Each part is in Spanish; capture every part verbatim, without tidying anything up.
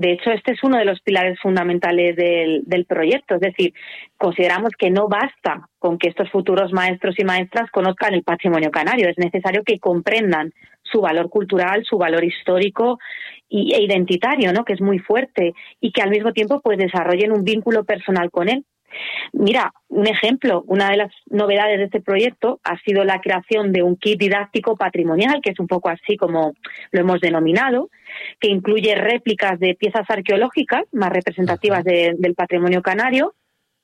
De hecho, este es uno de los pilares fundamentales del, del proyecto. Es decir, consideramos que no basta con que estos futuros maestros y maestras conozcan el patrimonio canario. Es necesario que comprendan su valor cultural, su valor histórico y, e identitario, ¿no?, que es muy fuerte, y que al mismo tiempo pues desarrollen un vínculo personal con él. Mira, un ejemplo, una de las novedades de este proyecto ha sido la creación de un kit didáctico patrimonial, que es un poco así como lo hemos denominado, que incluye réplicas de piezas arqueológicas más representativas de, del patrimonio canario.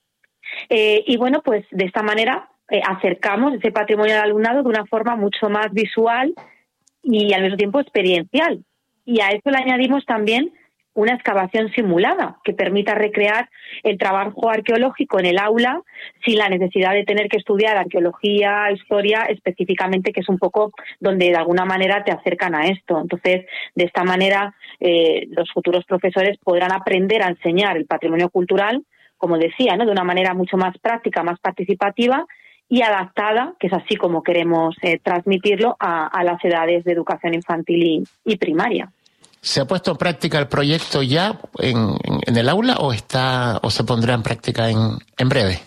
Eh, y bueno, pues de esta manera eh, acercamos ese patrimonio al alumnado de una forma mucho más visual y al mismo tiempo experiencial. Y a eso le añadimos también una excavación simulada que permita recrear el trabajo arqueológico en el aula sin la necesidad de tener que estudiar arqueología, historia específicamente, que es un poco donde de alguna manera te acercan a esto. Entonces, de esta manera, eh, los futuros profesores podrán aprender a enseñar el patrimonio cultural, como decía, ¿no?, de una manera mucho más práctica, más participativa y adaptada, que es así como queremos eh, transmitirlo a, a las edades de educación infantil y, y primaria. ¿Se ha puesto en práctica el proyecto ya en, en, en el aula o está o se pondrá en práctica en, en breve?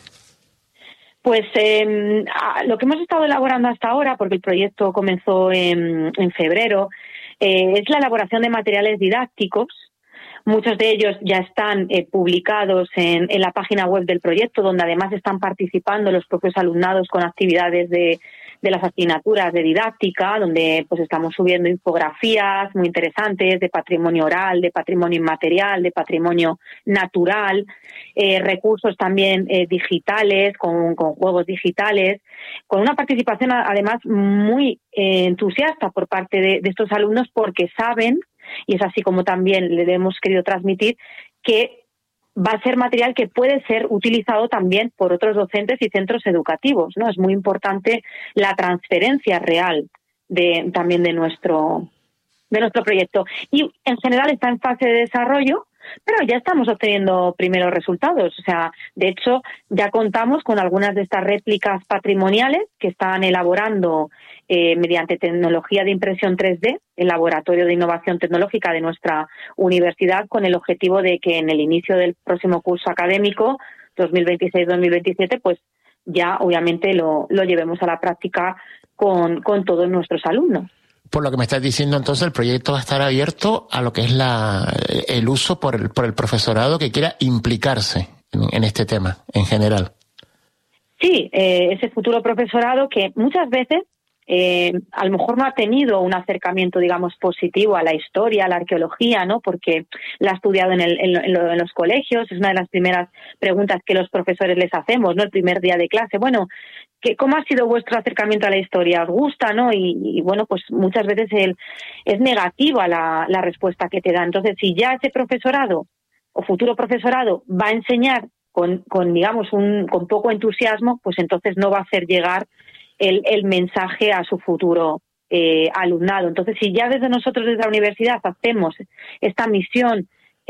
Pues eh, lo que hemos estado elaborando hasta ahora, porque el proyecto comenzó en, en febrero, eh, es la elaboración de materiales didácticos. Muchos de ellos ya están eh, publicados en, en la página web del proyecto, donde además están participando los propios alumnados con actividades de de las asignaturas de didáctica, donde pues estamos subiendo infografías muy interesantes de patrimonio oral, de patrimonio inmaterial, de patrimonio natural, eh, recursos también eh, digitales, con, con juegos digitales, con una participación además muy eh, entusiasta por parte de, de estos alumnos, porque saben, y es así como también le hemos querido transmitir, que va a ser material que puede ser utilizado también por otros docentes y centros educativos, ¿no? Es muy importante la transferencia real de también de nuestro de nuestro proyecto. Y en general está en fase de desarrollo, pero ya estamos obteniendo primeros resultados. O sea, de hecho, ya contamos con algunas de estas réplicas patrimoniales que están elaborando eh, mediante tecnología de impresión tres D, el Laboratorio de Innovación Tecnológica de nuestra universidad, con el objetivo de que en el inicio del próximo curso académico, dos mil veintiséis dos mil veintisiete, pues ya obviamente lo, lo llevemos a la práctica con, con todos nuestros alumnos. Por lo que me estás diciendo, entonces, el proyecto va a estar abierto a lo que es la, el uso por el, por el profesorado que quiera implicarse en, en este tema, en general. Sí, eh, ese futuro profesorado que muchas veces eh, a lo mejor no ha tenido un acercamiento, digamos, positivo a la historia, a la arqueología, ¿no? Porque la ha estudiado en, el, en, lo, en, lo, en los colegios. Es una de las primeras preguntas que los profesores les hacemos, ¿no?, el primer día de clase. Bueno, que ¿cómo ha sido vuestro acercamiento a la historia? ¿Os gusta, no? Y, y bueno, pues muchas veces el, es negativa la, la respuesta que te da. Entonces, si ya ese profesorado o futuro profesorado va a enseñar con, con digamos, un, con poco entusiasmo, pues entonces no va a hacer llegar el, el mensaje a su futuro eh, alumnado. Entonces, si ya desde nosotros, desde la universidad, hacemos esta misión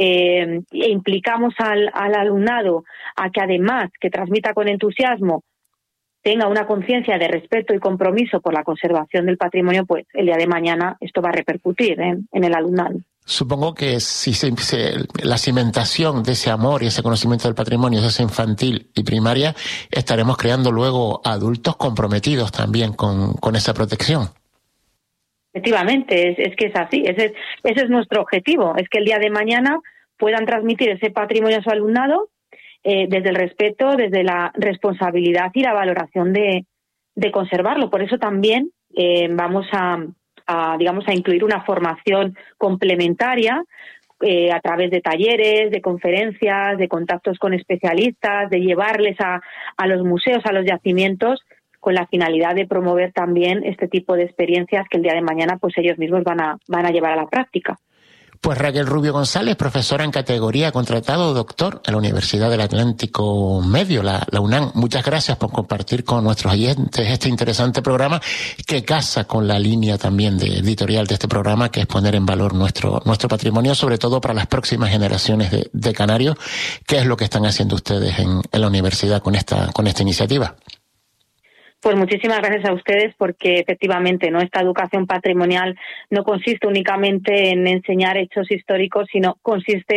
eh, e implicamos al, al alumnado a que además que transmita con entusiasmo, tenga una conciencia de respeto y compromiso por la conservación del patrimonio, pues el día de mañana esto va a repercutir ¿eh? en el alumnado. Supongo que si se, se, la cimentación de ese amor y ese conocimiento del patrimonio se hace infantil y primaria, estaremos creando luego adultos comprometidos también con, con esa protección. Efectivamente, es, es que es así, ese es, ese es nuestro objetivo, es que el día de mañana puedan transmitir ese patrimonio a su alumnado Eh, desde el respeto, desde la responsabilidad y la valoración de, de conservarlo. Por eso también eh, vamos a, a, digamos, a incluir una formación complementaria eh, a través de talleres, de conferencias, de contactos con especialistas, de llevarles a, a los museos, a los yacimientos, con la finalidad de promover también este tipo de experiencias que el día de mañana pues ellos mismos van a, van a llevar a la práctica. Pues Raquel Rubio González, profesora en categoría contratado doctor en la Universidad del Atlántico Medio, la, la UNAM. Muchas gracias por compartir con nuestros oyentes este interesante programa que casa con la línea también de editorial de este programa, que es poner en valor nuestro nuestro patrimonio, sobre todo para las próximas generaciones de, de canarios, que es lo que están haciendo ustedes en, en la universidad con esta con esta iniciativa. Pues muchísimas gracias a ustedes, porque efectivamente, ¿no?, esta educación patrimonial no consiste únicamente en enseñar hechos históricos, sino consiste